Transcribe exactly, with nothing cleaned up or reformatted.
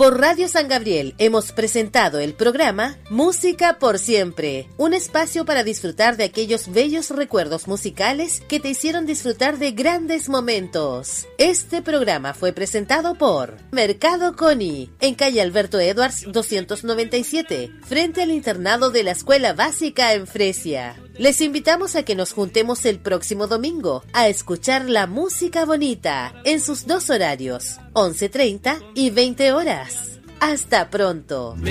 Por Radio San Gabriel hemos presentado el programa Música por Siempre, un espacio para disfrutar de aquellos bellos recuerdos musicales que te hicieron disfrutar de grandes momentos. Este programa fue presentado por Mercado Coni, en calle Alberto Edwards doscientos noventa y siete, frente al internado de la Escuela Básica en Fresia. Les invitamos a que nos juntemos el próximo domingo a escuchar la música bonita en sus dos horarios, once treinta y veinte horas. Hasta pronto.